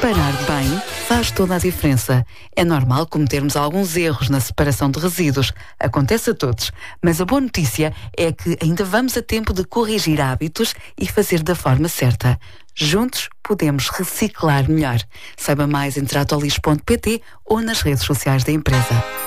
Separar bem faz toda a diferença. É normal cometermos alguns erros na separação de resíduos. Acontece a todos. Mas a boa notícia é que ainda vamos a tempo de corrigir hábitos e fazer da forma certa. Juntos podemos reciclar melhor. Saiba mais em tratolis.pt ou nas redes sociais da empresa.